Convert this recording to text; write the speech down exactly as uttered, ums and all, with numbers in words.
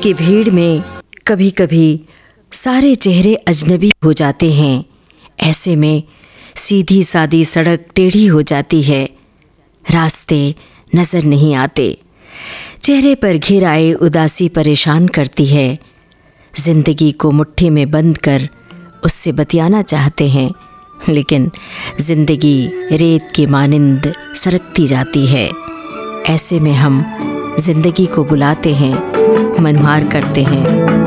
की भीड़ में कभी कभी सारे चेहरे अजनबी हो जाते हैं। ऐसे में सीधी सादी सड़क टेढ़ी हो जाती है, रास्ते नज़र नहीं आते, चेहरे पर घिर आए उदासी परेशान करती है। ज़िंदगी को मुट्ठी में बंद कर उससे बतियाना चाहते हैं, लेकिन ज़िंदगी रेत की मानिंद सरकती जाती है। ऐसे में हम ज़िंदगी को बुलाते हैं, मनमार करते हैं।